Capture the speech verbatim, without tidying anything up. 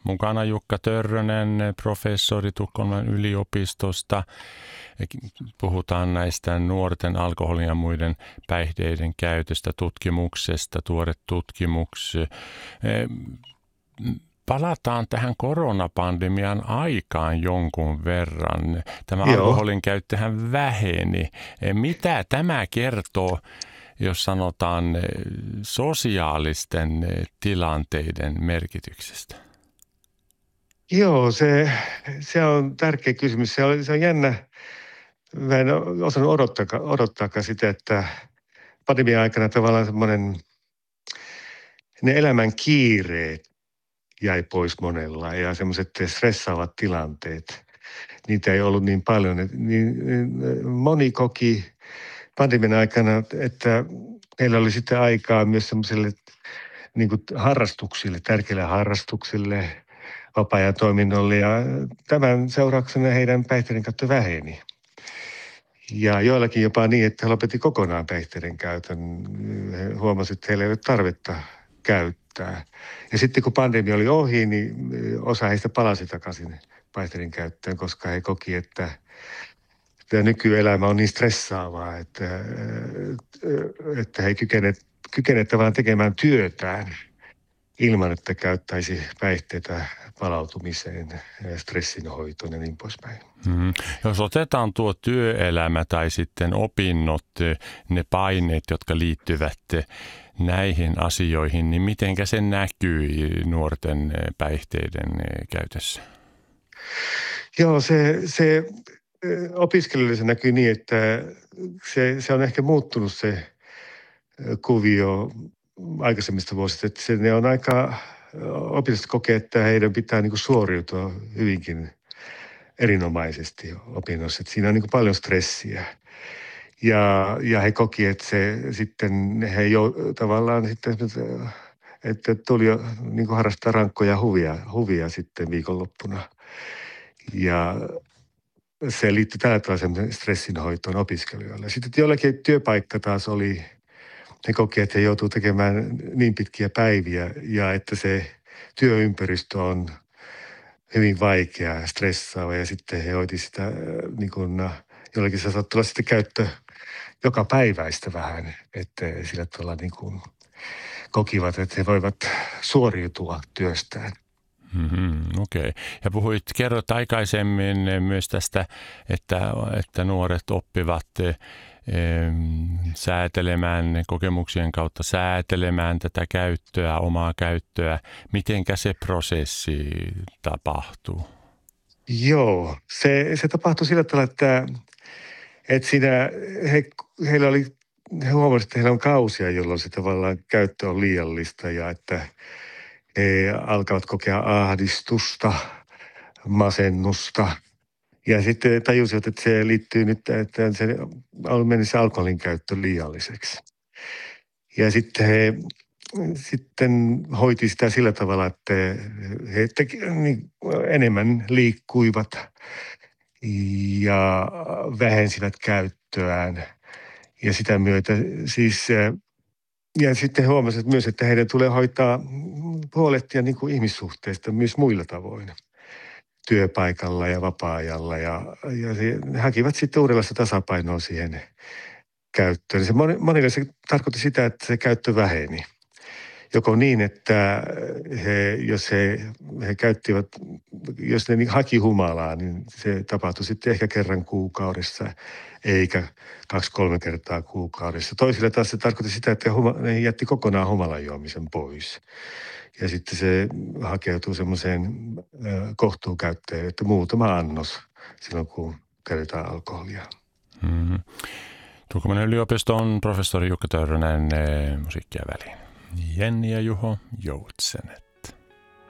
Mukana Jukka Törrönen, professori Tukholman yliopistosta. Puhutaan näistä nuorten alkoholin ja muiden päihteiden käytöstä, tutkimuksesta, tuore tutkimus. Palataan tähän koronapandemian aikaan jonkun verran. Tämä Joo. alkoholin käyttöhän väheni. Mitä tämä kertoo, jos sanotaan sosiaalisten tilanteiden merkityksestä? Joo, se, se on tärkeä kysymys. Se on, se on jännä. Mä en osannut odottaa, odottaakaan sitä, että pandemian aikana tavallaan semmoinen, ne elämän kiireet jäi pois monella ja semmoiset stressaavat tilanteet, niitä ei ollut niin paljon. Niin, moni koki pandemian aikana, että heillä oli sitten aikaa myös semmoiselle niin kuin harrastuksille, tärkeille harrastuksille, vapaa-ajan toiminnolle ja tämän seurauksena heidän päihteiden käyttö väheni. Ja joillakin jopa niin, että he lopetti kokonaan päihteiden käytön. He huomasivat, että heillä ei ole tarvetta käyttää. Ja sitten kun pandemia oli ohi, niin osa heistä palasi takaisin päihteiden käyttöön, koska he koki, että tämä nykyelämä on niin stressaavaa, että, että he ei kykene, kykene vaan tekemään työtään ilman, että käyttäisi päihteitä palautumiseen, stressinhoitoon ja niin poispäin. Mm-hmm. Jos otetaan tuo työelämä tai sitten opinnot, ne paineet, jotka liittyvät näihin asioihin, niin mitenkä se näkyy nuorten päihteiden käytössä? Joo, se, se opiskelijoille se näkyy niin, että se, se on ehkä muuttunut se kuvio aikaisemmista vuosista, että se, ne on aika, opiskelijat kokee, että heidän pitää niin kuin suoriutua hyvinkin erinomaisesti opinnoissa, että siinä on niin kuin paljon stressiä. Ja, ja he koki, että se sitten he jo tavallaan sitten, että tuli jo niin kuin harrastaa rankkoja huvia, huvia sitten viikonloppuna. Ja se liittyy tällä tavalla stressinhoitoon opiskelijoille. Sitten jollakin työpaikka taas oli, he koki, että he joutuu tekemään niin pitkiä päiviä ja että se työympäristö on hyvin vaikea, stressaava ja sitten he hoiti sitä niin kuin, jollakin se saattoi olla sitten käyttö joka päiväistä vähän, että sillä tavalla niin kuin kokivat, että he voivat suoriutua työstään. Mm-hmm, okei. Okay. Ja puhuit, kerrot aikaisemmin myös tästä, että, että nuoret oppivat e, säätelemään kokemuksien kautta, säätelemään tätä käyttöä, omaa käyttöä. Mitenkä se prosessi tapahtuu? Joo, se, se tapahtui sillä tavalla, että, että siinä he, heillä oli, he huomasivat, että heillä on kausia, jolloin se tavallaan käyttö on liiallista ja että he alkavat kokea ahdistusta, masennusta. Ja sitten tajusivat, että se liittyy nyt, että se on mennyt se alkoholin käyttö liialliseksi. Ja sitten he sitten hoiti sitä sillä tavalla, että he teki, niin, enemmän liikkuivat ja vähensivät käyttöään. Ja sitä myötä siis... Ja sitten he huomasivat myös, että heidän tulee hoitaa, huolehtia niin kuin ihmissuhteista myös muilla tavoin, työpaikalla ja vapaa-ajalla. Ja, ja he hakivat sitten uudenlaista tasapainoa siihen käyttöön. Se monille se tarkoitti sitä, että se käyttö väheni. Joko niin, että he, jos he, he käyttivät, jos ne haki humalaa, niin se tapahtui sitten ehkä kerran kuukaudessa, eikä kaksi-kolme kertaa kuukaudessa. Toisille taas se tarkoitti sitä, että he jätti kokonaan humalan juomisen pois. Ja sitten se hakeutuu semmoiseen kohtuukäyttöön, että muutama annos silloin, kun käytetään alkoholia. Mm-hmm. Tukholman yliopiston professori Jukka Törrönen, musiikkia väliin. Jenni ja Juho Joutsenet.